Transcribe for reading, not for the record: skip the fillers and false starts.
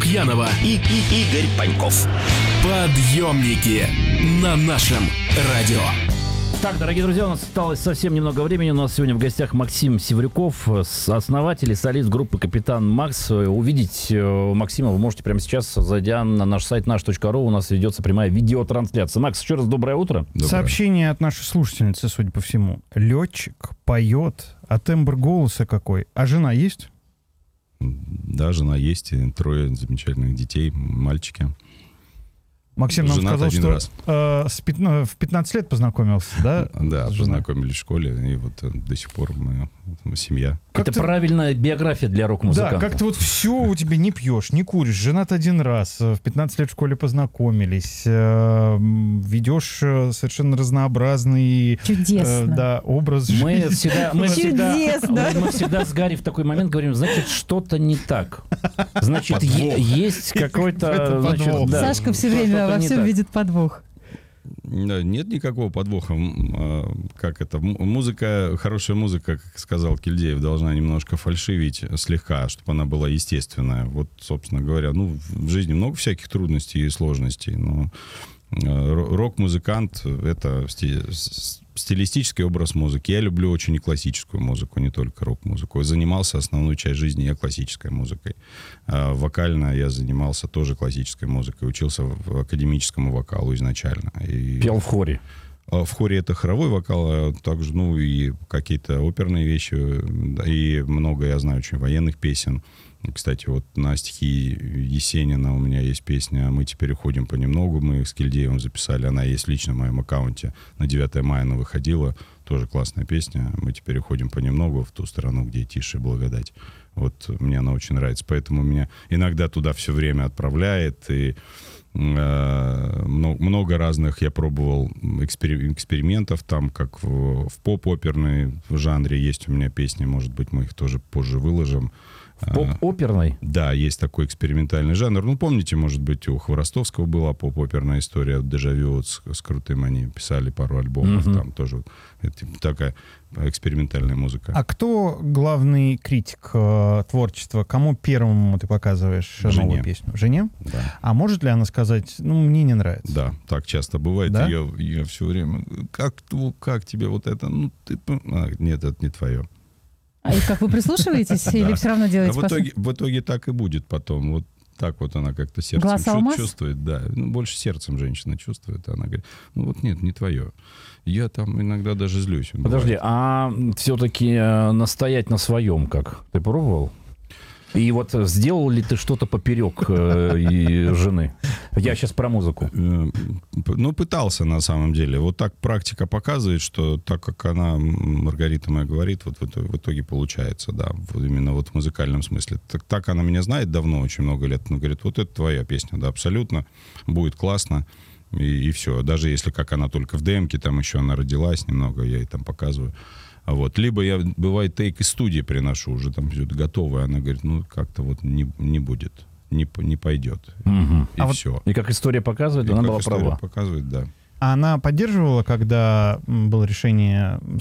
Лукьянова и Игорь Паньков. Подъемники на нашем радио. Так, дорогие друзья, у нас осталось совсем немного времени. У нас сегодня в гостях Максим Севрюков, основатель и солист группы «Капитан Макс». Увидеть Максима вы можете прямо сейчас, зайдя на наш сайт наш.ру. У нас ведется прямая видеотрансляция. Макс, еще раз доброе утро. Доброе. Сообщение от нашей слушательницы, судя по всему. Летчик, поет, а тембр голоса какой. А жена есть? Да, жена есть, и 3 замечательных детей, мальчики. Максим нам Женат сказал, один что раз. в 15 лет познакомился, да? Да, с женой? познакомились в школе, и вот до сих пор мы семья. Это правильная биография для рок-музыканта. Да, как-то вот все у тебя не пьешь, не куришь, женат один раз, в 15 лет в школе познакомились, ведешь совершенно разнообразный образ жизни. Мы всегда с Гарри в такой момент говорим, значит, что-то не так. Значит, есть какой-то... Сашка все время во всем видит подвох. Нет никакого подвоха. Как это? Музыка, хорошая музыка, как сказал Кильдеев, должна немножко фальшивить слегка, чтобы она была естественная. Вот, собственно говоря, в жизни много всяких трудностей и сложностей, но рок-музыкант — это стилистический образ музыки. Я люблю очень и классическую музыку, не только рок-музыку. Я занимался основную часть жизни я классической музыкой. Вокально я занимался тоже классической музыкой. Учился в академическому вокалу изначально. Пел в хоре. В хоре это хоровой вокал, а также, и какие-то оперные вещи. И много, я знаю, очень военных песен. Кстати, вот на стихи Есенина у меня есть песня «Мы теперь уходим понемногу». Мы их с Кильдеевым записали. Она есть лично в моем аккаунте. На 9 мая она выходила. Тоже классная песня. «Мы теперь уходим понемногу в ту сторону, где тише благодать». Вот мне она очень нравится. Поэтому меня иногда туда все время отправляет. И много разных я пробовал экспериментов. Там, как в поп-оперной жанре, есть у меня песни. Может быть, мы их тоже позже выложим. Поп-оперной? Да, есть такой экспериментальный жанр. Помните, может быть, у Хворостовского была поп-оперная история «Дежавю», с Крутым они писали пару альбомов. Там тоже такая экспериментальная музыка. А кто главный критик творчества? Кому первому ты показываешь новую песню? Жене? Да. А может ли она сказать, мне не нравится? Да, так часто бывает. Да? Я все время, как тебе вот это? Нет, это не твое. А и как, вы прислушиваетесь или все равно делаете в итоге так и будет потом. Вот так вот она как-то сердцем чувствует. Да. Больше сердцем женщина чувствует. Она говорит, нет, не твое. Я там иногда даже злюсь. Подожди, а все-таки настоять на своем как? Ты пробовал? И вот сделал ли ты что-то поперек жены? Я сейчас про музыку. Пытался на самом деле. Вот так практика показывает, что так как она, Маргарита моя, говорит, вот в итоге получается, да. Именно в музыкальном смысле. Так она меня знает давно, очень много лет. Она говорит, вот это твоя песня, да, абсолютно. Будет классно. И все. Даже если как она только в демке, там еще она родилась немного, я ей там показываю. Либо я, бывает, тейк из студии приношу, уже там все готовое. Она говорит, как-то не будет, не пойдет. И все. И как история показывает, она была права. Показывает, да. А она поддерживала, когда было решение